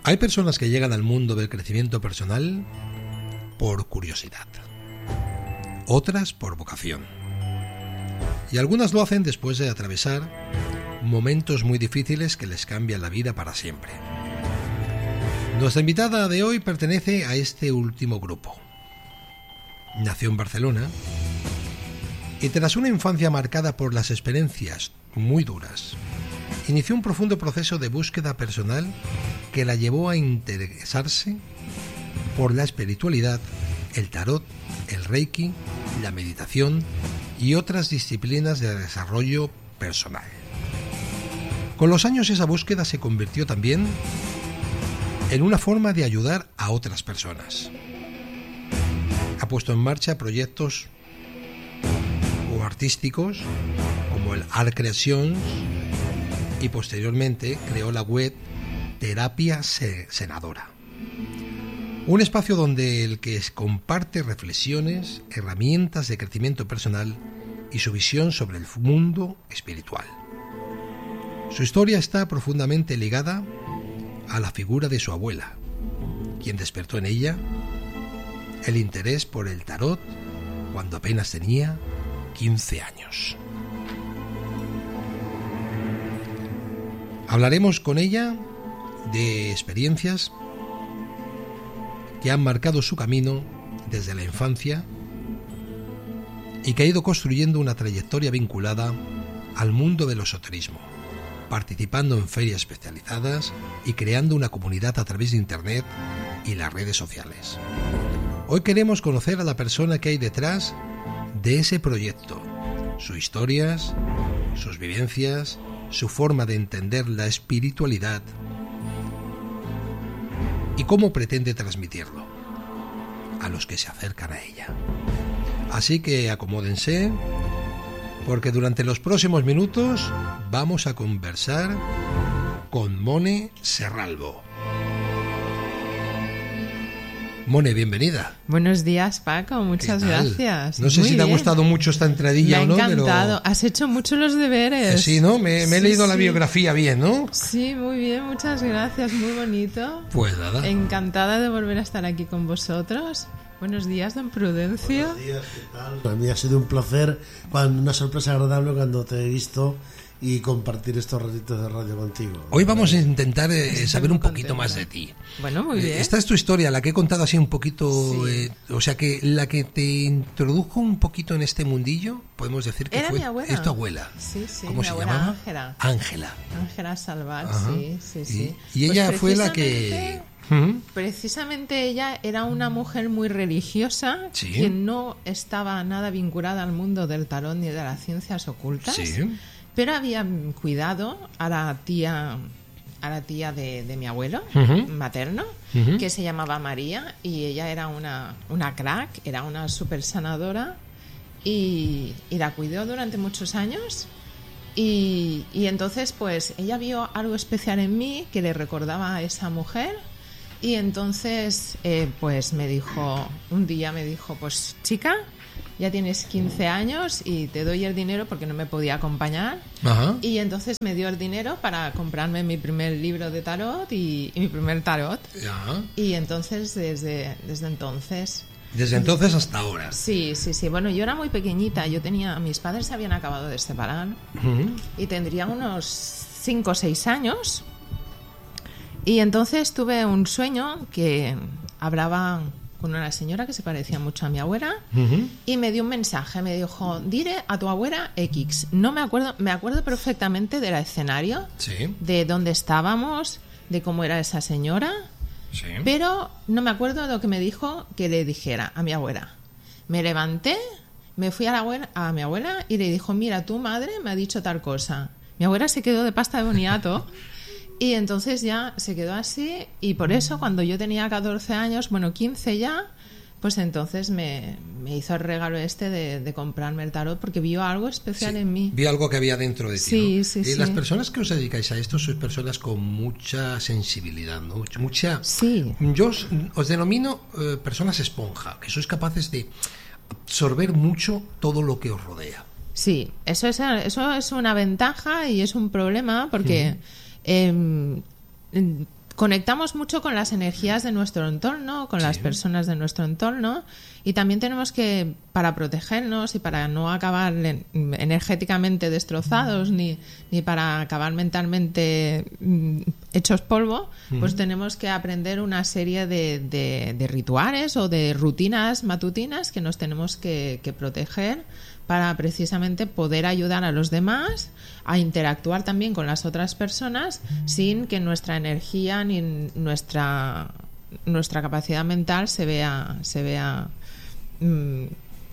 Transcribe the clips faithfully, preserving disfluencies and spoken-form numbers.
Hay personas que llegan al mundo del crecimiento personal por curiosidad, otras por vocación, y algunas lo hacen después de atravesar momentos muy difíciles que les cambian la vida para siempre. Nuestra invitada de hoy pertenece a este último grupo. Nació en Barcelona y tras una infancia marcada por las experiencias muy duras, inició un profundo proceso de búsqueda personal que la llevó a interesarse por la espiritualidad, el tarot, el reiki, la meditación y otras disciplinas de desarrollo personal. Con los años esa búsqueda se convirtió también en una forma de ayudar a otras personas. Ha puesto en marcha proyectos o artísticos como el Art Creations y posteriormente creó la web Terapia Senadora, un espacio donde el que comparte reflexiones, herramientas de crecimiento personal y su visión sobre el mundo espiritual. Su historia está profundamente ligada a la figura de su abuela, quien despertó en ella el interés por el tarot cuando apenas tenía quince años. Hablaremos con ella de experiencias que han marcado su camino desde la infancia y que ha ido construyendo una trayectoria vinculada al mundo del esoterismo, participando en ferias especializadas y creando una comunidad a través de Internet y las redes sociales. Hoy queremos conocer a la persona que hay detrás de ese proyecto, sus historias, sus vivencias, su forma de entender la espiritualidad y cómo pretende transmitirlo a los que se acercan a ella. Así que acomódense, porque durante los próximos minutos vamos a conversar con Mone Serralbo. Mone, bienvenida. Buenos días, Paco, muchas gracias. No sé Muy si bien. te ha gustado mucho esta entradilla o no. Me ha encantado, pero... has hecho mucho los deberes. Eh, sí, ¿no? Me, me he sí, leído sí. la biografía bien, ¿no? Sí, muy bien, muchas gracias, muy bonito. Pues nada. Encantada de volver a estar aquí con vosotros. Buenos días, don Prudencio. Buenos días, ¿qué tal? Para mí ha sido un placer, cuando, una sorpresa agradable cuando te he visto y compartir estos ratitos de radio contigo. Hoy vamos a intentar eh, saber un poquito contenta. más de ti. Bueno, muy bien. Eh, esta es tu historia, la que he contado así un poquito, Sí. eh, o sea que la que te introdujo un poquito en este mundillo, podemos decir que Era fue mi abuela. es tu abuela. Sí, sí, ¿Cómo mi se abuela llamaba? Ángela. Ángela. Ángela Salvat, Ajá. sí, sí, sí. Y, y ella Pues fue la que... ¿Mm? Precisamente ella era una mujer muy religiosa, Sí. que no estaba nada vinculada al mundo del tarot ni de las ciencias ocultas, Sí. pero había cuidado a la tía, a la tía de, de mi abuelo Ujú. materno, Ujú. que se llamaba María, y ella era una, una crack, era una super sanadora, y, y la cuidó durante muchos años. Y, y entonces pues ella vio algo especial en mí que le recordaba a esa mujer. Y entonces, eh, pues me dijo, un día me dijo, pues chica, ya tienes quince años y te doy el dinero porque no me podía acompañar. Ajá. Y entonces me dio el dinero para comprarme mi primer libro de tarot y, y mi primer tarot. Ajá. Y entonces, desde, desde entonces... Desde entonces hasta ahora. Sí, sí, sí. Bueno, yo era muy pequeñita. Yo tenía... Mis padres se habían acabado de separar Ujú. y tendría unos cinco o seis años. Y entonces tuve un sueño que hablaba con una señora que se parecía mucho a mi abuela Ujú. y me dio un mensaje, me dijo, dile a tu abuela X. No me acuerdo, me acuerdo perfectamente del escenario, Sí. de dónde estábamos, de cómo era esa señora, Sí. pero no me acuerdo de lo que me dijo que le dijera a mi abuela. Me levanté, me fui a, la abuela, a mi abuela y le dijo, mira, tu madre me ha dicho tal cosa. Mi abuela se quedó de pasta de boniato. Y entonces ya se quedó así, y por eso cuando yo tenía catorce años, bueno, quince ya, pues entonces me, me hizo el regalo este de, de comprarme el tarot porque vio algo especial Sí. en mí. Vi algo que había dentro de ti. Sí, ¿no? sí, Y sí. las personas que os dedicáis a esto sois personas con mucha sensibilidad, ¿no? Mucha... Sí. Yo os, os denomino eh, personas esponja, que sois capaces de absorber mucho todo lo que os rodea. Sí, eso es, eso es una ventaja y es un problema porque... Uh-huh. Eh, conectamos mucho con las energías de nuestro entorno, con sí. las personas de nuestro entorno, y también tenemos que, para protegernos y para no acabar energéticamente destrozados mm. ni, ni para acabar mentalmente mm, hechos polvo, mm. pues tenemos que aprender una serie de, de, de rituales o de rutinas matutinas que nos tenemos que, que proteger para precisamente poder ayudar a los demás a interactuar también con las otras personas sin que nuestra energía ni nuestra nuestra capacidad mental se vea se vea mm,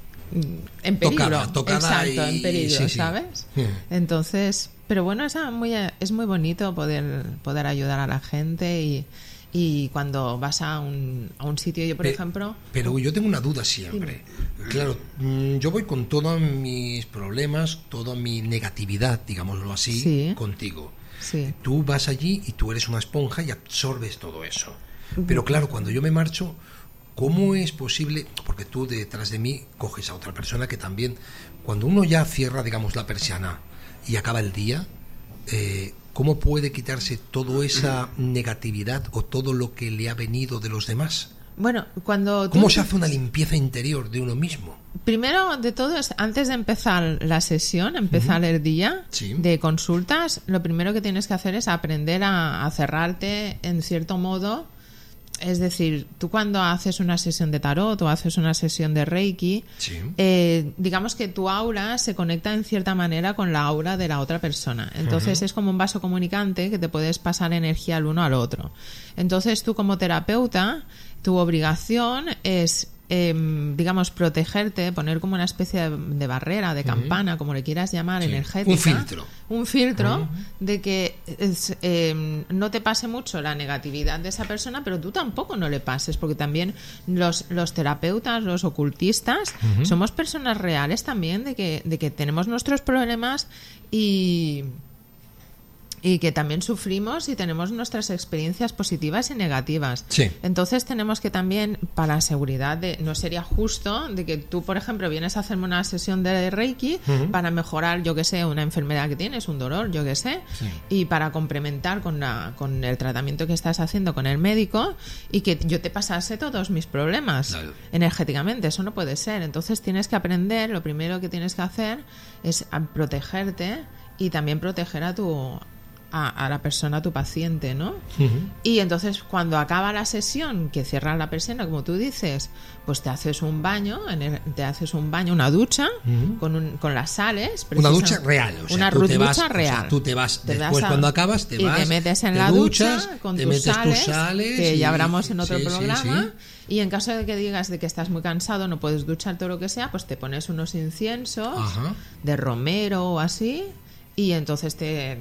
en peligro. Tocada, tocada Exacto, y, en peligro, sí, sí. ¿sabes? Sí. Entonces, pero bueno, es muy es muy bonito poder poder ayudar a la gente y Y cuando vas a un, a un sitio, yo por pero, ejemplo... Pero yo tengo una duda siempre. Dime. Claro, yo voy con todos mis problemas, toda mi negatividad, digámoslo así, sí. contigo. Sí. Tú vas allí y tú eres una esponja y absorbes todo eso. Pero claro, cuando yo me marcho, ¿cómo es posible? Porque tú detrás de mí coges a otra persona que también... Cuando uno ya cierra, digamos, la persiana y acaba el día... Eh, ¿Cómo puede quitarse toda esa negatividad o todo lo que le ha venido de los demás? Bueno, cuando ¿Cómo tú... se hace una limpieza interior de uno mismo? Primero de todo es, antes de empezar la sesión, empezar uh-huh. el día sí. de consultas, lo primero que tienes que hacer es aprender a, a cerrarte en cierto modo. Es decir, tú cuando haces una sesión de tarot o haces una sesión de Reiki, sí. eh, digamos que tu aura se conecta en cierta manera con la aura de la otra persona. Entonces uh-huh. es como un vaso comunicante que te puedes pasar energía al uno al otro. Entonces tú como terapeuta, tu obligación es... Eh, digamos, protegerte, poner como una especie de, de barrera, de campana, uh-huh. como le quieras llamar, sí. energética. Un filtro. Un filtro uh-huh. de que es, eh, no te pase mucho la negatividad de esa persona, pero tú tampoco no le pases, porque también los, los terapeutas, los ocultistas, uh-huh. somos personas reales también, de que, de que tenemos nuestros problemas y... y que también sufrimos y tenemos nuestras experiencias positivas y negativas. Sí. Entonces tenemos que también, para seguridad, de, no sería justo de que tú, por ejemplo, vienes a hacerme una sesión de Reiki uh-huh. para mejorar, yo que sé, una enfermedad que tienes, un dolor, yo que sé, sí. y para complementar con, la, con el tratamiento que estás haciendo con el médico y que yo te pasase todos mis problemas claro. energéticamente. Eso no puede ser. Entonces tienes que aprender, lo primero que tienes que hacer es protegerte y también proteger a tu... A, a la persona, a tu paciente, ¿no? Uh-huh. Y entonces cuando acaba la sesión, que cierras la persiana, como tú dices, pues te haces un baño, en el, te haces un baño, una ducha uh-huh. con, un, con las sales. Una ducha real, o sea, una tú ducha te vas, real. O sea, tú te vas te después vas a, cuando acabas, te y vas, te metes en te la duchas, ducha con te tus metes sales, tus sales que y, ya hablamos en otro sí, programa. Sí, sí. Y en caso de que digas de que estás muy cansado, no puedes ducharte o lo que sea, pues te pones unos inciensos Ajá. de romero o así, y entonces te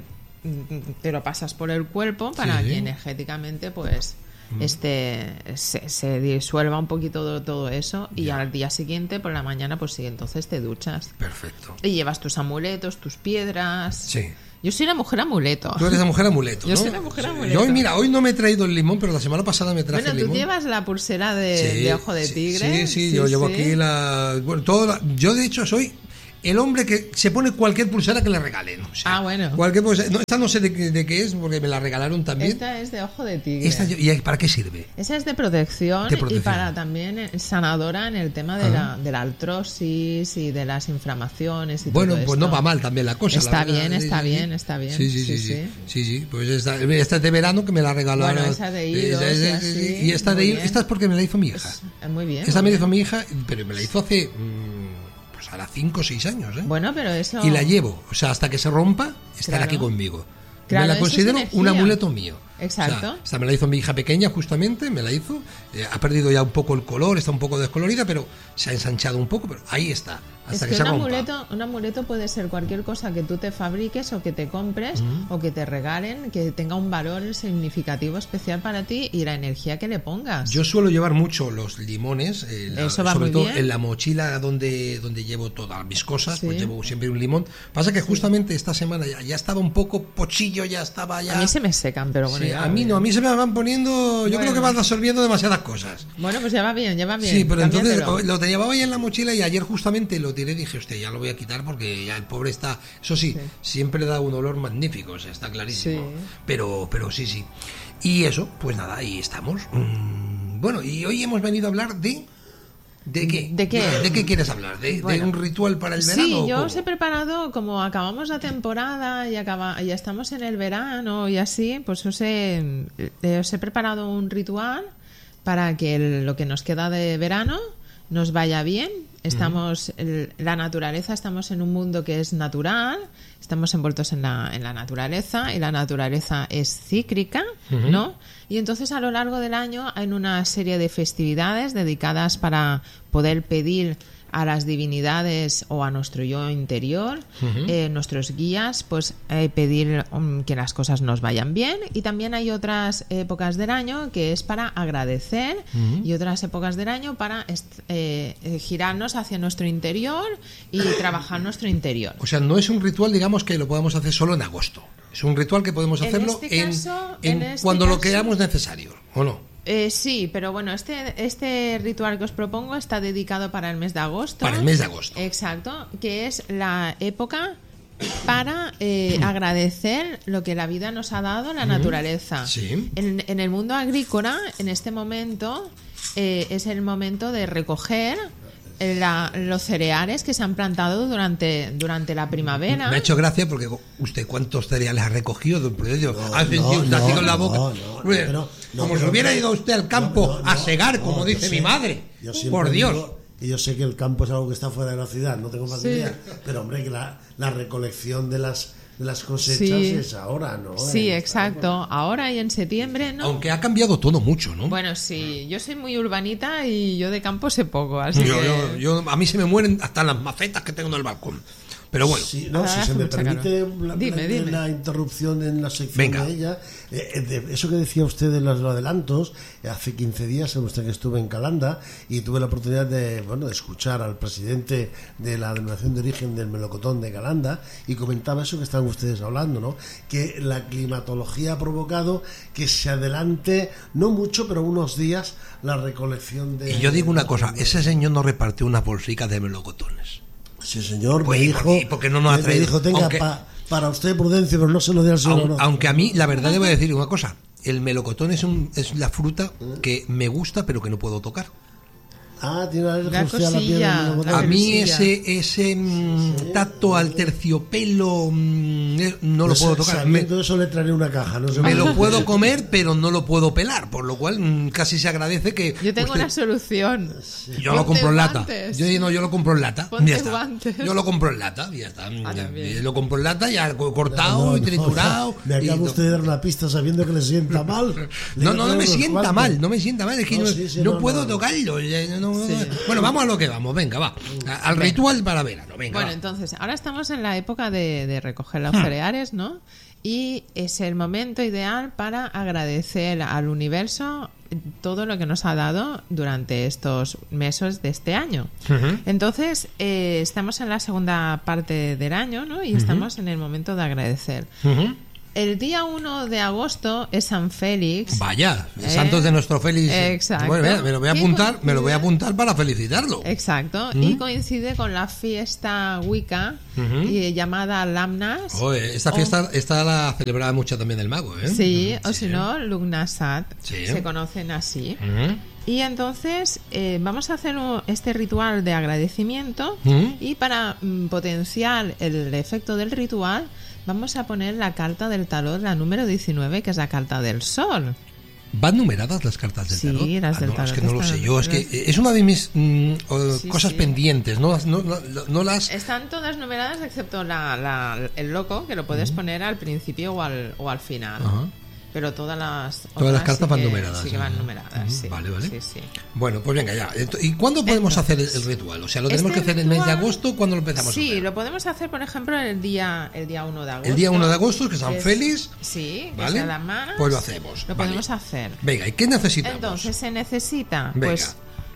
te lo pasas por el cuerpo para sí. que energéticamente pues mm. este se, se disuelva un poquito todo, todo eso y yeah. al día siguiente por la mañana pues sí, entonces te duchas. Perfecto. Y llevas tus amuletos, tus piedras. Sí. Yo soy la mujer amuleto. Tú eres la mujer amuleto, ¿no? Yo soy la mujer amuleto. Yo, mira, hoy no me he traído el limón, pero la semana pasada me traje bueno, el limón. Bueno, tú llevas la pulsera de, sí, de ojo de tigre. Sí, sí, sí yo sí. llevo aquí la... Bueno, todo la, yo de hecho soy... el hombre que se pone cualquier pulsera que le regalen. O sea, ah, bueno. Cualquier pulsera, no, esta no sé de, de qué es, porque me la regalaron también. Esta es de ojo de tigre. Esta, ¿y para qué sirve? Esa es de protección, de protección. Y para también sanadora en el tema de, la, de la artrosis y de las inflamaciones y bueno, todo pues esto. no va mal también la cosa. Está la bien, verdad, está sí, bien, sí. está bien. Sí, sí, sí. sí, sí. sí, sí. Pues esta, esta es de verano que me la regalaron. Bueno, esa de hilos, es, es, es, así, y esta de hilos, esta es porque me la hizo mi hija. Es, muy bien. Esta muy me la hizo bien. mi hija, pero me la hizo hace... Mmm, ahora cinco o seis años, ¿eh? Bueno, pero eso... Y la llevo, o sea, hasta que se rompa, estar claro. aquí conmigo. Claro, me la considero es un amuleto mío. Exacto. O sea, esta me la hizo mi hija pequeña, justamente, me la hizo. Eh, ha perdido ya un poco el color, está un poco descolorida, pero se ha ensanchado un poco, pero ahí está, hasta es que, que se un rompa. Amuleto, un amuleto puede ser cualquier cosa que tú te fabriques o que te compres mm. o que te regalen, que tenga un valor significativo especial para ti y la energía que le pongas. Yo suelo llevar mucho los limones, eh, la, Eso va sobre muy todo bien. en la mochila donde, donde llevo todas mis cosas, sí. pues llevo siempre un limón. Pasa que justamente sí. esta semana ya, ya estaba un poco pochillo, ya estaba ya... A mí se me secan, pero bueno, sí, a mí no, a mí se me van poniendo, yo Bueno. creo que van absorbiendo demasiadas cosas. Bueno, pues ya va bien, ya va bien. Sí, pero entonces cámbiatelo. lo te llevaba ya en la mochila y ayer justamente lo tiré y dije, hostia, ya lo voy a quitar porque ya el pobre está, eso sí, Sí. siempre da un olor magnífico, o sea, está clarísimo. Sí. Pero, pero sí, sí. Y eso, pues nada, ahí estamos. Mm, bueno, y hoy hemos venido a hablar de... ¿De qué? ¿De qué? ¿De qué quieres hablar? ¿De, de Bueno. un ritual para el verano? Sí, o yo cómo? os he preparado, como acabamos la temporada y acaba, ya estamos en el verano y así, pues os he, eh, os he preparado un ritual para que el- lo que nos queda de verano nos vaya bien. Estamos, el- la naturaleza, estamos en un mundo que es natural, estamos envueltos en la, en la naturaleza y la naturaleza es cíclica, ¿no? Y entonces a lo largo del año hay una serie de festividades dedicadas para poder pedir a las divinidades o a nuestro yo interior, eh, nuestros guías, pues eh, pedir um, que las cosas nos vayan bien. Y también hay otras épocas del año que es para agradecer y otras épocas del año para est- eh, eh, girarnos hacia nuestro interior y trabajar nuestro interior. O sea, no es un ritual, digamos, que lo podamos hacer solo en agosto. Es un ritual que podemos En hacerlo este en, caso- en en este cuando lo caso- creamos necesario, ¿o no? Eh, sí, pero bueno, este, este ritual que os propongo está dedicado para el mes de agosto. Para el mes de agosto. Exacto, que es la época para eh, agradecer lo que la vida nos ha dado, la naturaleza. Sí. En, en el mundo agrícola, en este momento, eh, es el momento de recoger eh, la- los cereales que se han plantado durante, durante la primavera. Me ha hecho gracia porque usted cuántos cereales ha recogido de un proyecto. No, ha sentido no, usted así no, con la no, boca. no, Hombre, pero- no, como si pero- hubiera ido usted al campo No, no, a no, segar, no, como yo dice sé- mi madre. yo siempre Por Dios. digo que yo sé que el campo es algo que está fuera de la ciudad, no tengo más idea, pero hombre, que la, la recolección de las de las cosechas Sí. es ahora, ¿no? Sí, En esta exacto. Ahora y en septiembre, ¿no? Aunque ha cambiado todo mucho, ¿no? Bueno, sí, yo soy muy urbanita y yo de campo sé poco, así yo, que... yo- yo- a mí se me mueren hasta las macetas que tengo en el balcón. Pero bueno, Sí, no, Ahora si hace se me mucha permite calor. la, Dime, la- dime. la interrupción en la sección Venga. de ella, eh, eh, de eso que decía usted de los adelantos, eh, hace quince días sabe usted que estuve en Calanda y tuve la oportunidad de, bueno, de escuchar al presidente de la denominación de origen del melocotón de Calanda y comentaba eso que estaban ustedes hablando, ¿no? Que la climatología ha provocado que se adelante, no mucho, pero unos días, la recolección de... y yo digo una cosa, ese señor no repartió unas bolsicas de melocotones. Sí, señor, Pues, me ¿y dijo, por qué- por qué no nos ha me traído? dijo, tenga Aunque- pa- para usted Prudencio, pero no se lo dé al señor Aun- Orozco. aunque a mí, la verdad, debo decir una cosa. El melocotón es, un, es la fruta que me gusta, pero que no puedo tocar. Ah, tiene alergia Una usted a la piel del cosilla. melocotón. A mí Celusilla. ese ese mm, tacto al terciopelo mm, eh, no lo Pues, puedo tocar. Me, sabiendo eso le traeré una caja, no se me lo preocupe. puedo comer, pero no lo puedo pelar, por lo cual mm, casi se agradece que Yo tengo usted- una solución. yo lo Ponte compro en lata. guantes. Yo no, yo lo compro en lata. Ponte ya está. guantes. Yo lo compro en lata, ya está. Ah, Ya- también. lo compro en lata, ya co- cortado No, no, y triturado. Me y acaba to- usted de dar una pista sabiendo que le sienta mal. Le No, voy no, a no me traer unos sienta cuantos. mal, no me sienta mal, es que No, no, sí, sí, no no, puedo no, no. tocarlo. ya, no- Sí. Bueno, vamos a lo que vamos, venga, va. A- Al Venga. ritual para verano, venga. Bueno, va. entonces, ahora estamos en la época de, de recoger Hmm. los cereales, ¿no? Y es el momento ideal para agradecer al universo todo lo que nos ha dado durante estos meses de este año. Ujú. Entonces, eh, estamos en la segunda parte del año, ¿no? Y estamos en el momento de agradecer. Ujú. El día uno de agosto es San Félix. Vaya, Eh, santos de nuestro feliz. exacto. Bueno, mira, me lo voy a ¿Qué apuntar, me lo voy a coincide? apuntar para felicitarlo. Exacto, y coincide con la fiesta Wicca Ujú. y llamada Lamnas. Oye, esta o- fiesta esta la celebraba mucho también el mago, ¿eh? Sí, o Sí. si no, Lugnasat, Sí. se conocen así. Ujú. Y entonces eh, vamos a hacer un- este ritual de agradecimiento Ujú. y para mm, potenciar el efecto del ritual vamos a poner la carta del tarot, la número diecinueve, que es la carta del sol. ¿Van numeradas las cartas del Sí, tarot? las Ah, del no, tarot es que no lo están- sé yo, es que es una de mis mm, o- Sí, cosas sí. pendientes, no, las- no, no, no las... Están todas numeradas excepto la, la- el loco, que lo puedes poner al principio o al, o al final. Ajá. Pero todas las Todas las otras cartas sí van que- numeradas. Sí que van Ujú. numeradas, Ujú, sí. Vale, vale. Sí, sí. Bueno, pues venga, ya. Ento- ¿Y cuándo podemos hacer el, el ritual? O sea, ¿lo tenemos Este que hacer en el mes de ritual- agosto? ¿Cuándo lo empezamos a Sí, hacer? lo podemos hacer, por ejemplo, el día el día uno de agosto. El día uno de agosto, que es San Es- Félix. Sí, que ¿Vale? es las manos. Pues lo hacemos, Lo vale. podemos hacer. Venga, ¿y qué necesitamos? Entonces se necesita, Venga. pues,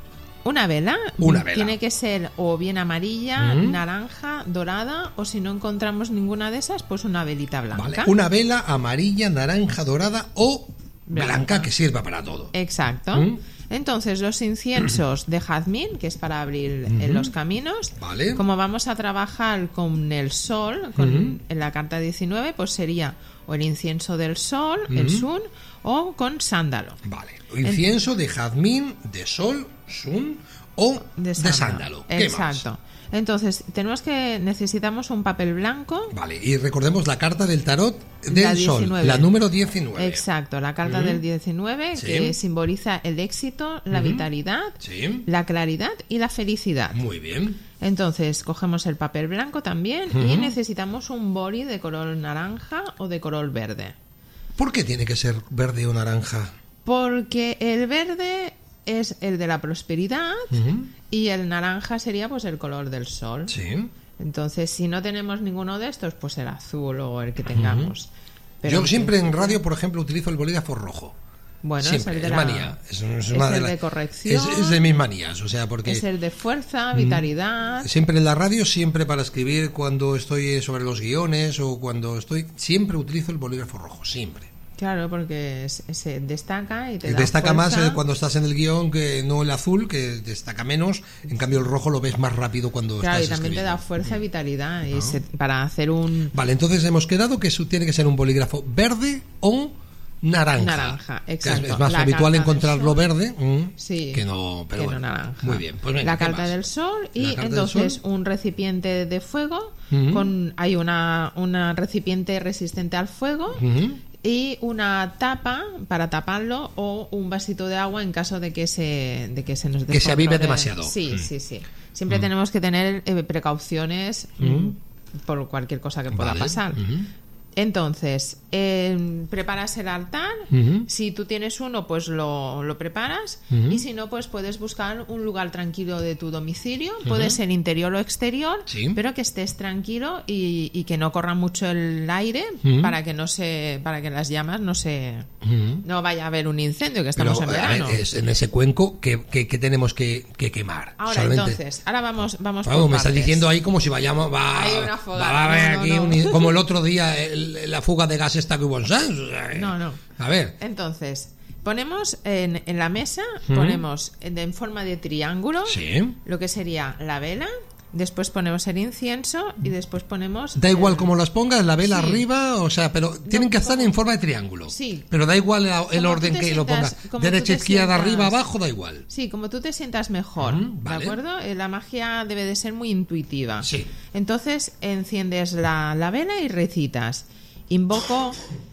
Una vela, Una vela. Tiene que ser o bien amarilla, Mm. naranja, dorada, o si no encontramos ninguna de esas, pues una velita blanca. Vale. Una vela amarilla, naranja, dorada o blanca, Blanca. que sirva para todo. Exacto. Mm. Entonces, los inciensos de jazmín, que es para abrir en los caminos, Vale. como vamos a trabajar con el sol, con, Ujú. en la carta diecinueve, pues sería o el incienso del sol, el sun, o con sándalo. Vale. Incienso de jazmín, de sol, sun o de sándalo. ¿Qué Exacto. más? Entonces, tenemos que necesitamos un papel blanco. Vale, y recordemos la carta del tarot del La sol, diecinueve. la número diecinueve. Exacto, la carta Ujú. del diecinueve, Sí. que simboliza el éxito, la Ujú. vitalidad, Sí. la claridad y la felicidad. Muy bien. Entonces, cogemos el papel blanco también y Ujú. necesitamos un boli de color naranja o de color verde. ¿Por qué tiene que ser verde o naranja? Porque el verde es el de la prosperidad Ujú. y el naranja sería pues el color del sol. Sí. Entonces, si no tenemos ninguno de estos, pues el azul o el que tengamos. Pero Yo en siempre en principio- radio, por ejemplo, utilizo el bolígrafo rojo. Bueno, Siempre, es el de es la- manía. Es, es es una de el las- de corrección. Es, es de mis manías, o sea, porque Es el de fuerza, vitalidad. siempre en la radio, siempre para escribir cuando estoy sobre los guiones o cuando estoy, siempre utilizo el bolígrafo rojo, siempre. Claro, porque es- se destaca y te da Destaca más fuerza. eh, cuando estás en el guión que no el azul, que destaca menos. En cambio, el rojo lo ves más rápido cuando Claro, y estás también te escribiendo. da fuerza y vitalidad. Y se- para hacer un Vale, entonces hemos quedado que eso tiene que ser un bolígrafo verde o naranja. Naranja, Que es- exacto. Es, más La habitual carta encontrarlo del sol. verde mm, Sí, que no, pero que bueno. no naranja. Muy bien, pues venga, la ¿qué carta más? del sol La y carta del entonces sol. un recipiente de fuego. Ujú. con Hay una, una recipiente resistente al fuego. Ujú. Y una tapa para taparlo o un vasito de agua en caso de que se de que se nos Que se avive descontrole. demasiado. Sí, Mm. sí, sí. Siempre tenemos que tener eh, precauciones mm, por cualquier cosa que pueda Vale. pasar. Ujú. Entonces, eh, preparas el altar. Ujú. Si tú tienes uno, pues lo, lo preparas. Ujú. Y si no, pues puedes buscar un lugar tranquilo de tu domicilio. Puede ser interior o exterior, Sí. pero que estés tranquilo y, y que no corra mucho el aire Ujú. para que no se, para que las llamas no se, Ujú. no vaya a haber un incendio, que estamos Pero, en a ver, verano. es en ese cuenco que, que- que tenemos que, que quemar. Ahora, Solamente. entonces, ahora vamos, vamos Vamos, por me estás partes. diciendo ahí como si vayamos va, Hay una va, fogata. va a haber No, no, aquí no. un- como el otro día el- la fuga de gas esta que hubo en Sanz, o sea, No, no. a ver Entonces, ponemos en, en la mesa, Ujú. ponemos en, en forma de triángulo sí, lo que sería la vela, después ponemos el incienso y después ponemos... da igual el- cómo las pongas, la vela Sí. arriba, o sea, pero tienen que estar como- en forma de triángulo. Sí. Pero da igual la- el Como orden tú te que lo sientas- pongas, como tú derecha, te izquierda, sientas- arriba, abajo, da igual. Sí, como tú te sientas mejor, Ujú, vale. ¿de acuerdo? Eh, La magia debe de ser muy intuitiva. Sí. Entonces enciendes la, la vela y recitas. Invoco,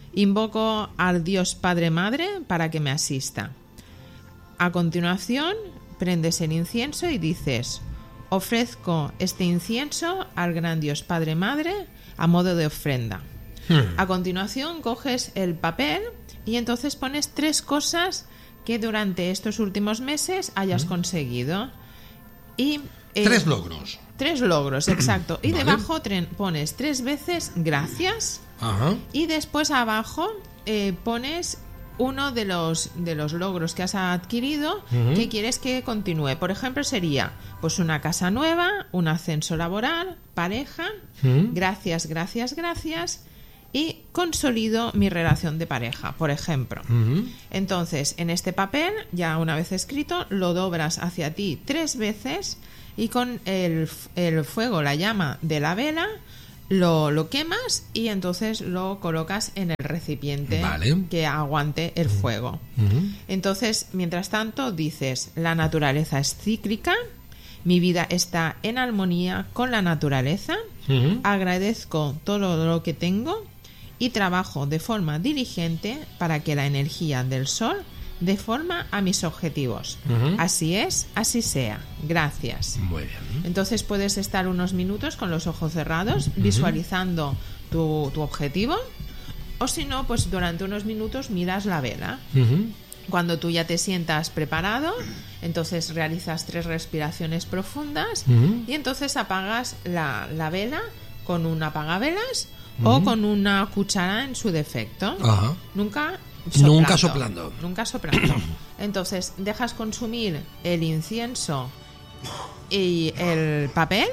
invoco al Dios Padre Madre para que me asista. A continuación, prendes el incienso y dices: ofrezco este incienso al gran Dios Padre Madre a modo de ofrenda. Hmm. A continuación, coges el papel y entonces pones tres cosas que durante estos últimos meses hayas conseguido. Y eh, Tres logros. Tres logros, exacto. Y Vale. debajo tre- pones tres veces gracias. Ajá. Y después abajo eh, pones uno de los de los logros que has adquirido Ujú. que quieres que continúe. Por ejemplo, sería pues una casa nueva, un ascenso laboral, pareja, Ujú. gracias, gracias, gracias, y consolido mi relación de pareja, por ejemplo. Ujú. Entonces, en este papel, ya una vez escrito, lo dobras hacia ti tres veces y con el, f- el fuego, la llama de la vela, lo, lo quemas y entonces lo colocas en el recipiente Vale. que aguante el fuego. Ujú. Entonces, mientras tanto, dices: la naturaleza es cíclica, mi vida está en armonía con la naturaleza, Ujú. agradezco todo lo que tengo y trabajo de forma diligente para que la energía del sol dé forma a mis objetivos. Ujú. Así es, así sea. Gracias. Muy bien. Entonces puedes estar unos minutos con los ojos cerrados visualizando tu, tu objetivo, o si no, pues durante unos minutos miras la vela. Ujú. Cuando tú ya te sientas preparado, entonces realizas tres respiraciones profundas Ujú. y entonces apagas la, la vela con un apagavelas o con una cuchara en su defecto. Ajá. Nunca soplando, Nunca soplando. Nunca soplando. Entonces, dejas consumir el incienso y el papel.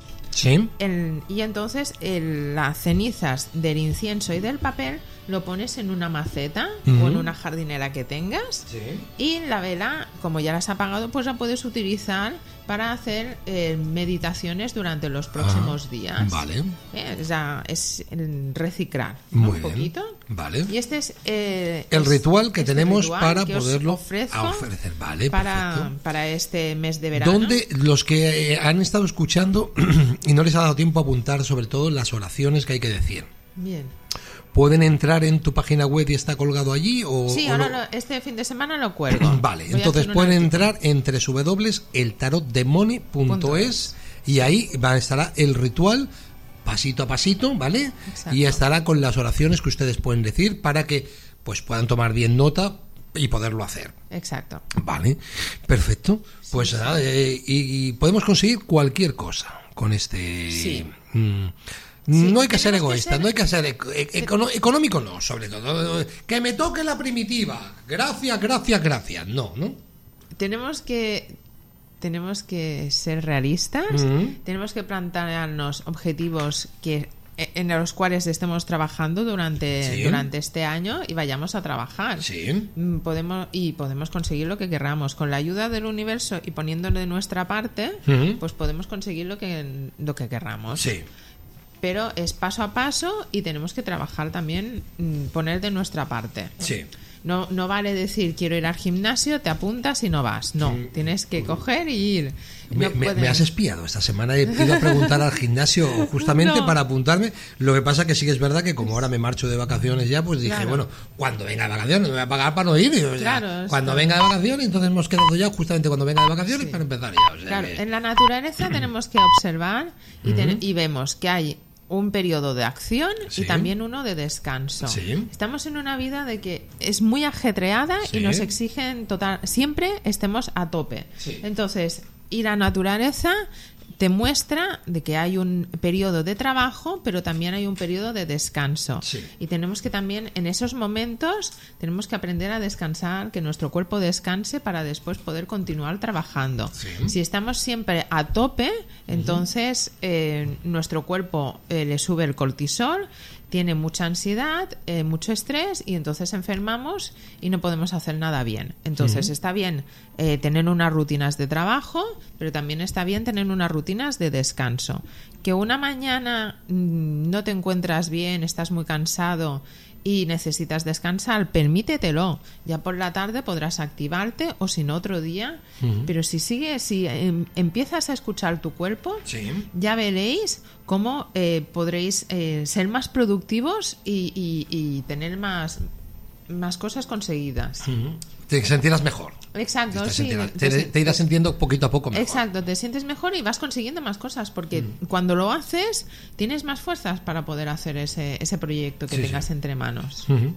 Sí. El, y entonces el, las cenizas del incienso y del papel lo pones en una maceta uh-huh. o en una jardinera que tengas. Sí. Y la vela, como ya la has apagado, pues la puedes utilizar para hacer eh, meditaciones durante los próximos ah, días. Vale. Eh, o sea, es reciclar, ¿no? Muy Un bien. poquito. Vale. Y este es eh, el es, ritual que este tenemos ritual para que poderlo os ofrezco a ofrecer. Vale, para, perfecto. para este mes de verano. ¿Dónde los que han estado escuchando y no les ha dado tiempo a apuntar sobre todo las oraciones que hay que decir? Bien. ¿Pueden entrar en tu página web y está colgado allí? O, sí, o ahora no? lo, este fin de semana lo cuelgo. Vale, Voy entonces pueden entrar en doble u doble u doble u punto el tarot de mone punto es y ahí va, estará el ritual pasito a pasito, ¿vale? Exacto. Y estará con las oraciones que ustedes pueden decir para que pues puedan tomar bien nota y poderlo hacer. Exacto. Vale, perfecto. Sí, pues sí. nada, eh, y, y podemos conseguir cualquier cosa con este... Sí. Mm, Sí, no hay que ser tenemos que egoísta, ser- no hay que ser eco- e- econo- económico, no, sobre todo. Que me toque la primitiva. Gracias, gracias, gracias. No, ¿no? Tenemos que tenemos que ser realistas, Ujú. tenemos que plantearnos objetivos que en los cuales estemos trabajando durante Sí. durante este año y vayamos a trabajar. Sí. Mm, Podemos y podemos conseguir lo que querramos con la ayuda del universo y poniéndole de nuestra parte, Ujú. pues podemos conseguir lo que lo que querramos. Sí. Pero es paso a paso y tenemos que trabajar también, mm, poner de nuestra parte. Sí. No, no vale decir quiero ir al gimnasio, te apuntas y no vas. No, tienes que coger y ir. Me, No me- puedes- me has espiado esta semana. He ido a preguntar al gimnasio justamente No. para apuntarme. Lo que pasa que sí que es verdad que como ahora me marcho de vacaciones ya, pues dije, Claro. bueno, cuando venga de vacaciones me voy a pagar para no ir. Y, o sea, Claro, cuando está- venga de vacaciones, entonces hemos quedado ya justamente cuando venga de vacaciones Sí. para empezar ya. O sea Claro, que- en la naturaleza tenemos que observar y, ten- y vemos que hay un periodo de acción Sí. y también uno de descanso. Sí. Estamos en una vida de que es muy ajetreada Sí. y nos exigen total, siempre estemos a tope. Sí. Entonces, y la naturaleza te muestra de que hay un periodo de trabajo, pero también hay un periodo de descanso. Sí. Y tenemos que también, en esos momentos, tenemos que aprender a descansar, que nuestro cuerpo descanse para después poder continuar trabajando. Sí. Si estamos siempre a tope, entonces eh, nuestro cuerpo eh, le sube el cortisol, tiene mucha ansiedad, eh, mucho estrés y entonces enfermamos y no podemos hacer nada bien. Entonces está bien eh, tener unas rutinas de trabajo, pero también está bien tener unas rutinas de descanso. Que una mañana mm, no te encuentras bien, estás muy cansado y necesitas descansar, permítetelo. Ya por la tarde podrás activarte o si no otro día. Ujú. Pero si sigues, si em, empiezas a escuchar tu cuerpo, Sí. ya veréis cómo eh, podréis eh, ser más productivos y, y- y tener más, más cosas conseguidas. Ujú. Te sentirás mejor. Exacto, Te, sí. sentirás- te- te- te irás sintiendo poquito a poco mejor. Exacto, te sientes mejor y vas consiguiendo más cosas porque cuando lo haces tienes más fuerzas para poder hacer ese, ese proyecto que Sí, tengas sí. entre manos. Ujú.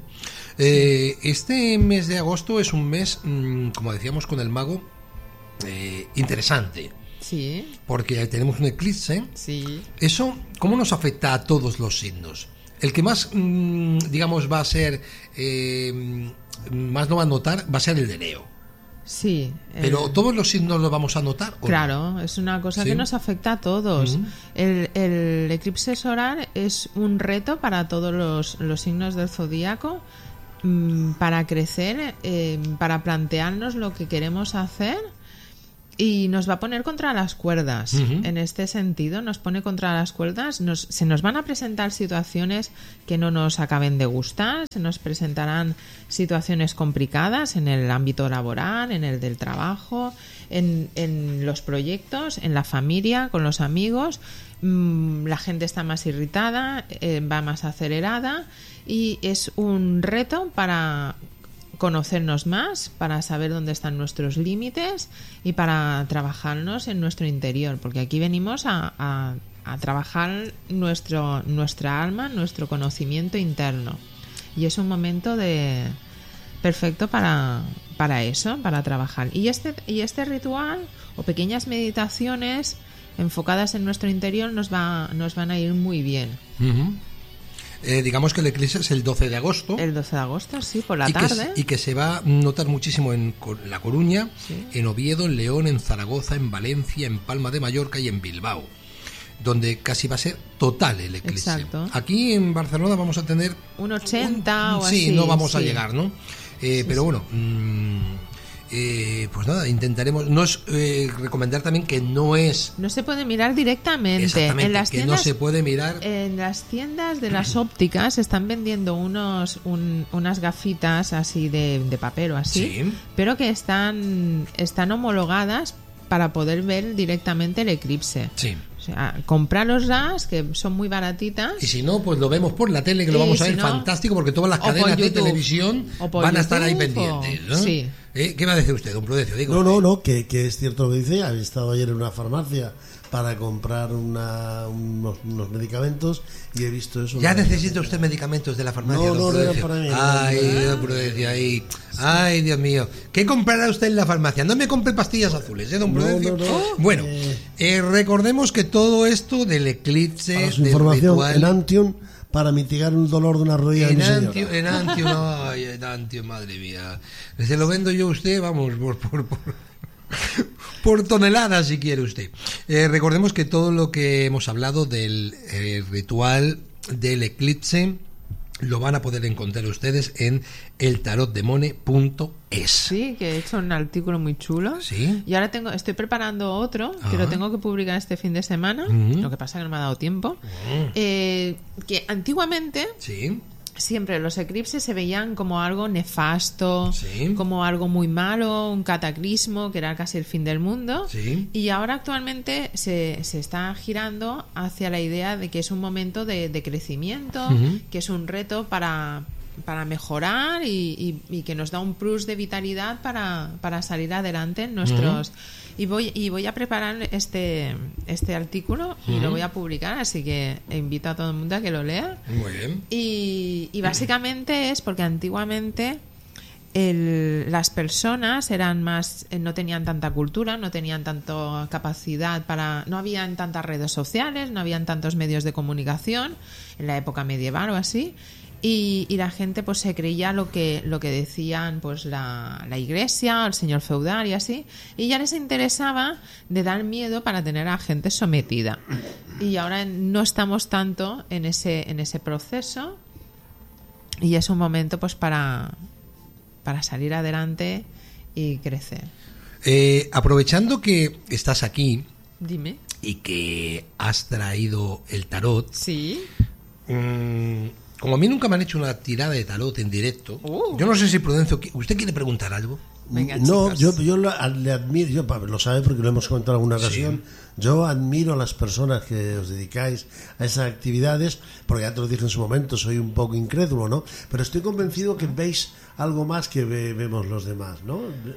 Eh, este mes de agosto es un mes, mm, como decíamos con el mago, eh, interesante, Sí, porque tenemos un eclipse. sí. ¿Eso cómo nos afecta a todos los signos? El que más, mm, digamos, va a ser, eh, más lo va a notar, va a ser el de Leo. Sí. Pero eh, todos los signos lo vamos a notar. ¿o no? Claro, es una cosa ¿Sí? que nos afecta a todos. Ujú. el, el eclipse solar es un reto para todos los, los signos del zodíaco mm, para crecer, eh, para plantearnos lo que queremos hacer y nos va a poner contra las cuerdas. Ujú. En este sentido, nos pone contra las cuerdas. Nos, se nos van a presentar situaciones que no nos acaben de gustar, se nos presentarán situaciones complicadas en el ámbito laboral, en el del trabajo, en, en los proyectos, en la familia, con los amigos. Mm, la gente está más irritada, eh, va más acelerada y es un reto para conocernos más, para saber dónde están nuestros límites y para trabajarnos en nuestro interior, porque aquí venimos a, a, a trabajar nuestro, nuestra alma, nuestro conocimiento interno. Y es un momento de perfecto para, para eso, para trabajar. Y este, y este ritual o pequeñas meditaciones enfocadas en nuestro interior nos, va, nos van a ir muy bien. Ujú. Eh, digamos que el eclipse es el doce de agosto. El doce de agosto, sí, por la y tarde. Que, y que se va a notar muchísimo en La Coruña, sí. en Oviedo, en León, en Zaragoza, en Valencia, en Palma de Mallorca y en Bilbao, donde casi va a ser total el eclipse. Exacto. Aquí en Barcelona vamos a tener un ochenta un, o sí, así. no vamos sí. a llegar, ¿no? Eh, sí, pero sí. bueno, mmm, eh, pues nada, intentaremos. No es eh, recomendar también que no es. No se puede mirar directamente. Exactamente, en las que tiendas, no se puede mirar. En las tiendas de las ópticas están vendiendo unos un, unas gafitas así de, de papel o así, sí. pero que están están homologadas para poder ver directamente el eclipse. Sí. O sea, compraroslas, que son muy baratitas. Y si no, pues lo vemos por la tele, que lo vamos a ver, si no, fantástico, porque todas las cadenas de televisión van YouTube, a estar ahí pendientes, ¿no? Sí. ¿Eh? ¿Qué va a decir usted, don Prudencio? Digo, no, no, no, que, que es cierto lo que dice. Había estado ayer en una farmacia para comprar una, unos, unos medicamentos y he visto eso. ¿Ya necesita usted medicamentos de la farmacia? No, no, don no era para mí. Ay, no, don Prudencio, ay, ay, Dios mío. ¿Qué comprará usted en la farmacia? No me compre pastillas azules, ¿eh, don Prudencio? No, no, no. Bueno, eh, recordemos que todo esto del eclipse, para su del información, ritual... en Antium, para mitigar el dolor de una rodilla de mi Enantio, señora. Enantio, no, ay, Enantio, madre mía. Se lo vendo yo a usted, vamos, por, por, por, por tonelada, si quiere usted. Eh, recordemos que todo lo que hemos hablado del eh, ritual del eclipse lo van a poder encontrar ustedes en el tarot de mone punto es. Sí, que he hecho un artículo muy chulo. Sí. Y ahora tengo, estoy preparando otro Ajá. que lo tengo que publicar este fin de semana. Uh-huh. Lo que pasa es que no me ha dado tiempo. Uh-huh. Eh, que antiguamente Sí. siempre los eclipses se veían como algo nefasto, Sí. como algo muy malo, un cataclismo, que era casi el fin del mundo. Sí. Y ahora actualmente se, se está girando hacia la idea de que es un momento de, de crecimiento, Uh-huh. que es un reto para, para mejorar y, y, y que nos da un plus de vitalidad para, para salir adelante en nuestros... Uh-huh. Y voy, y voy a preparar este, este artículo y uh-huh. lo voy a publicar, así que invito a todo el mundo a que lo lea. Muy bien. Y, y básicamente es porque antiguamente el, las personas eran más, no tenían tanta cultura, no tenían tanta capacidad para, no habían tantas redes sociales, no habían tantos medios de comunicación en la época medieval o así. Y, y la gente pues se creía lo que lo que decían pues la, la iglesia, el señor feudal y así, y ya les interesaba de dar miedo para tener a gente sometida. Y ahora no estamos tanto en ese en ese proceso y es un momento pues para para salir adelante y crecer. Eh, aprovechando que estás aquí, dime, y que has traído el tarot, sí. Mmm, como a mí nunca me han hecho una tirada de tarot en directo, uh. yo no sé si Prudencio, ¿usted quiere preguntar algo? Venga, no, chicos. yo, yo lo, le admiro, yo, lo sabe porque lo hemos comentado en alguna ocasión, sí. Yo admiro a las personas que os dedicáis a esas actividades, porque ya te lo dije en su momento, soy un poco incrédulo, ¿no? Pero estoy convencido que veis algo más que ve, vemos los demás, ¿no?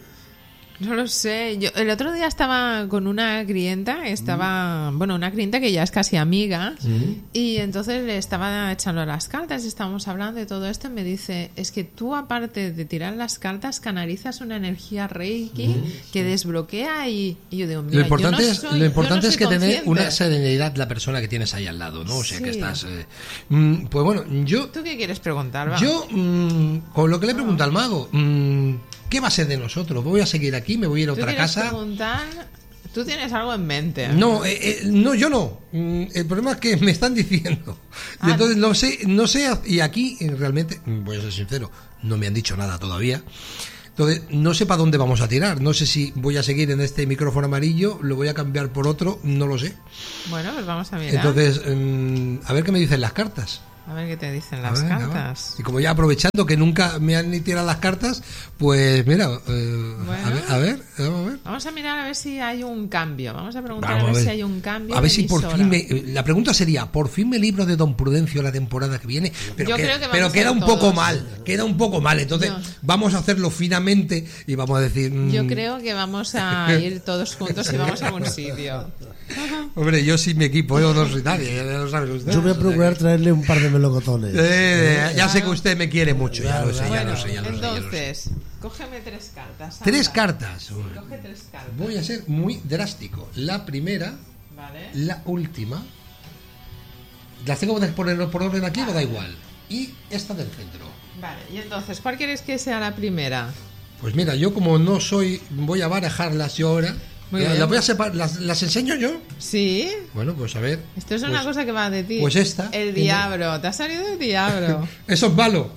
No lo sé. Yo el otro día estaba con una clienta, estaba, mm. bueno, una clienta que ya es casi amiga, mm. y entonces le estaba echando las cartas, estábamos hablando de todo esto y me dice, es que tú aparte de tirar las cartas canalizas una energía reiki mm. que desbloquea y, y yo digo, mira, lo importante yo no es, soy, lo importante no es que consciente. tener una serenidad la persona que tienes ahí al lado, ¿no? O sea, sí. que estás... Eh, mm, pues bueno, yo... ¿Tú qué quieres preguntar? Va? Yo, mmm, con lo que le pregunto al mago... Mmm, ¿qué va a ser de nosotros? ¿Voy a seguir aquí? ¿Me voy a ir a otra casa? Preguntar? ¿Tú tienes algo en mente? No, eh, eh, no, yo no. El problema es que me están diciendo. Ah, y entonces no sé, no sé, y aquí realmente, voy a ser sincero, no me han dicho nada todavía. Entonces, no sé para dónde vamos a tirar. No sé si voy a seguir en este micrófono amarillo, lo voy a cambiar por otro, no lo sé. Bueno, pues vamos a mirar. Entonces, um, a ver qué me dicen las cartas. A ver qué te dicen las ver, cartas. Y como ya aprovechando que nunca me han ni tirado las cartas, pues mira, eh, bueno, a, ver, a ver, vamos a ver. Vamos a mirar a ver si hay un cambio. Vamos a preguntar vamos a, ver a ver si hay un cambio. A ver si emisora. por fin me, la pregunta sería, ¿por fin me libro de Don Prudencio la temporada que viene? Pero, Yo que, creo que pero queda un todos. poco mal, queda un poco mal. Entonces Yo. vamos a hacerlo finamente y vamos a decir... Mmm... Yo creo que vamos a ir todos juntos y vamos a algún sitio. Hombre, yo sin mi equipo, yo no soy nadie, ya lo saben ustedes. Yo voy a procurar traerle un par de melocotones. Eh, ya sé que usted me quiere mucho, ya lo sé, ya bueno, lo sé, ya lo sé. Entonces, ya lo sé. Cógeme tres cartas. ¿Tres cartas? Sí, coge tres cartas. Voy a ser muy drástico. La primera, vale. la última ¿Las tengo que poner por orden aquí o da igual? Y esta del centro. Vale, y entonces, ¿cuál quieres que sea la primera? Pues mira, yo como no soy, voy a barajarlas yo ahora. Muy las, bien. las voy a separar, las, las enseño yo. Sí. Bueno, pues a ver. Esto es pues, una cosa que va de ti. Pues esta. El diablo. Te ha salido el diablo. Eso es malo.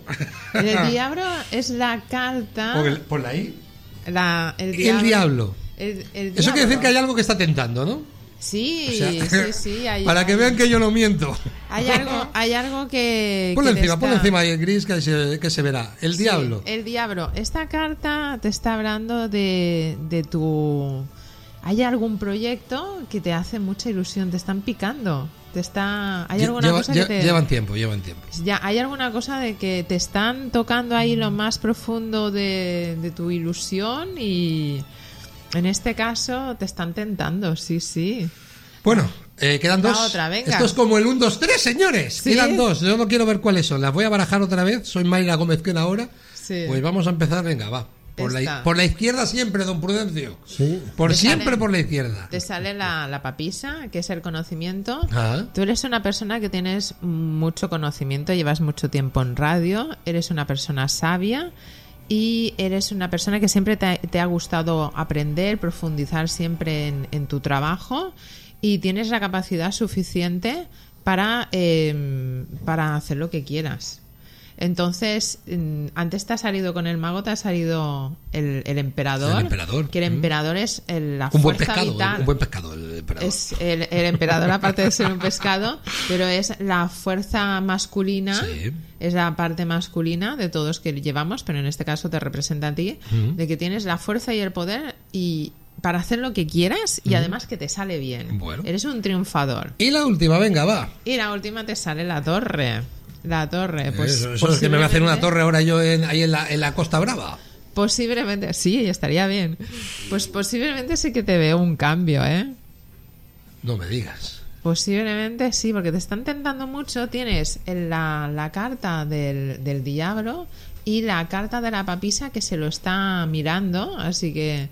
El diablo es la carta. Por, el, por ahí. La, el El diablo. diablo. El, el Eso diablo. quiere decir que hay algo que está tentando, ¿no? Sí, O sea, sí, sí. Hay, para que vean que yo no miento. Hay algo, hay algo que. Ponle que te encima, está- ponle encima ahí el gris que se, que se verá. El Sí, diablo. El diablo. Esta carta te está hablando de, de tu... ¿Hay algún proyecto que te hace mucha ilusión? Te están picando. Te está... ¿Hay Lle- alguna lleva- cosa lle- que te... Llevan tiempo, llevan tiempo. Ya, ¿hay alguna cosa de que te están tocando ahí lo más profundo de, de tu ilusión? Y en este caso te están tentando, sí, sí. Bueno, eh, quedan Va dos. otra, venga. Esto es como el uno, dos, tres, señores. Sí. Quedan dos. Yo no quiero ver cuáles son. Las voy a barajar otra vez. Soy Mayra Gómez que ahora. Sí. Pues vamos a empezar. Venga, va. Por la, Esta. por la izquierda siempre, don Prudencio. Sí. Por Te siempre sale- por la izquierda. Te sale la, la papisa, que es el conocimiento. Ah. Tú eres una persona que tienes mucho conocimiento, llevas mucho tiempo en radio, eres una persona sabia y eres una persona que siempre te ha, te ha gustado aprender, profundizar siempre en, en tu trabajo y tienes la capacidad suficiente para, eh, para hacer lo que quieras. Entonces, mm, antes te ha salido con el mago, te ha salido el, el emperador. El emperador. Que el Mm. emperador es el- la Un buen fuerza pescado. vital. Un buen pescado, el emperador. Es el, el emperador, aparte de ser un pescado, pero es la fuerza masculina, Sí. es la parte masculina de todos que llevamos, pero en este caso te representa a ti, Ujú. de que tienes la fuerza y el poder y para hacer lo que quieras y además que te sale bien. Bueno. Eres un triunfador. Y la última, venga, va. Y la última te sale la torre. La torre, pues. eso eso es que me voy a hacer una posiblemente- torre ahora yo en, ahí en la, en la Costa Brava. Posiblemente, sí, estaría bien. Pues posiblemente sí que te veo un cambio, ¿eh? No me digas. Posiblemente sí, porque te están tentando mucho. Tienes el- la, la carta del, del diablo y la carta de la papisa que se lo está mirando, así que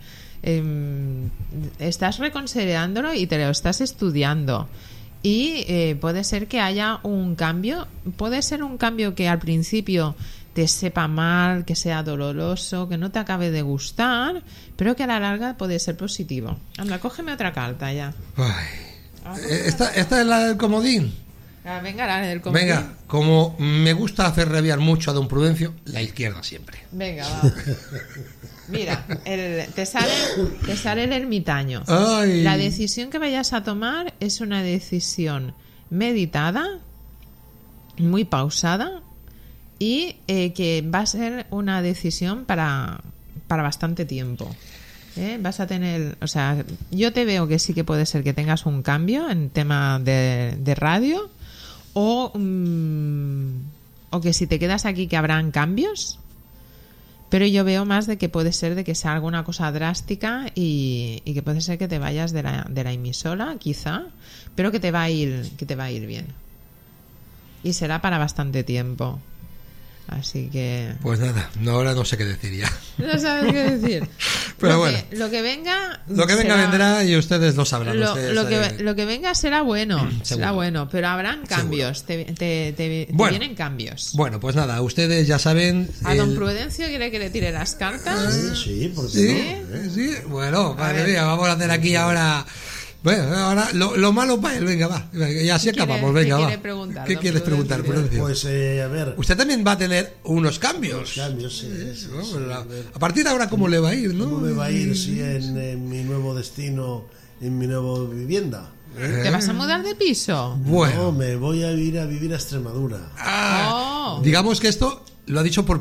em, estás reconsiderándolo y te lo estás estudiando. Y eh, puede ser que haya un cambio, puede ser un cambio que al principio te sepa mal, que sea doloroso, que no te acabe de gustar, pero que a la larga puede ser positivo. Anda, cógeme otra carta ya. Ay. Eh, Esta, esta es la del comodín. Ah, venga, la del comodín. Venga, como me gusta hacer reviar mucho a don Prudencio, la izquierda siempre. Venga, va. Mira, el- te, sale, te sale el ermitaño. Ay. La decisión que vayas a tomar es una decisión meditada, muy pausada y eh, que va a ser una decisión para, para bastante tiempo. ¿Eh? Vas a tener, o sea, yo te veo que sí que puede ser que tengas un cambio en tema de, de radio o, mm, o que si te quedas aquí que habrán cambios. Pero yo veo más de que puede ser de que sea alguna cosa drástica y, y que puede ser que te vayas de la, de la emisora, quizá, pero que te va a ir, que te va a ir bien. Y será para bastante tiempo. Así que Pues nada, no, ahora no sé qué decir ya. no sabes qué decir. Pero lo bueno. que, lo que venga Lo que venga será- vendrá y ustedes lo sabrán. Lo, ustedes, lo que, eh, lo que venga será bueno, será Seguro. bueno, pero habrán cambios, te, te, te- te Bueno. vienen cambios. Bueno, pues nada, ustedes ya saben. A don el- Prudencio quiere que le tire las cartas. Sí, sí, porque Sí, no, ¿eh? sí, bueno, madre ver. mía, vamos a hacer aquí ahora. Bueno, ahora lo, lo malo para él, venga, va. Y así ¿Qué quiere- acabamos, qué venga, va. quiere preguntar, ¿Qué don quieres Prudencio? preguntar, Prudencio? Pues eh, a ver, Usted también va a tener unos cambios. los cambios, sí, sí, ¿no? sí, Pues la- a ver a partir de ahora, ¿cómo le va a ir, no? ¿cómo me va a ir si en, en mi nuevo destino, en mi nueva vivienda? ¿Te vas a mudar de piso? Bueno, No, me voy a ir a vivir a Extremadura. ah, Oh. digamos que esto lo ha dicho por